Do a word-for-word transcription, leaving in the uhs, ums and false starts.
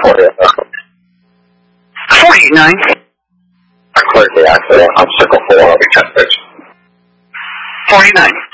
for you. forty-eight nine. I cleared the accident. I'm sick of four. I'll be ten minutes. forty-nine.